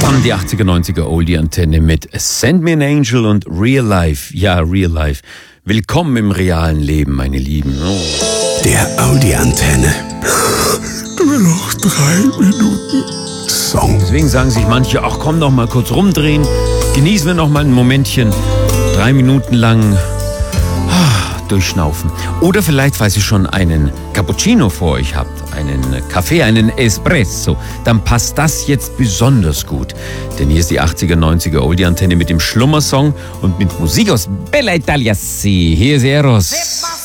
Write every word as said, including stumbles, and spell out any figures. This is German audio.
Bam, die achtziger, neunziger Oldie-Antenne mit Send Me an Angel und Real Life. Ja, Real Life. Willkommen im realen Leben, meine Lieben. Oh. Der Audi-Antenne. Nur noch drei Minuten Song. Deswegen sagen sich manche, ach komm, noch mal kurz rumdrehen. Genießen wir noch mal ein Momentchen. Drei Minuten lang ah, durchschnaufen. Oder vielleicht, weil ihr schon einen Cappuccino vor euch habt, einen Kaffee, einen Espresso, dann passt das jetzt besonders gut. Denn hier ist die achtziger, neunziger Oldie-Antenne mit dem Schlummersong und mit Musik aus Bella Italia. Hier ist Eros.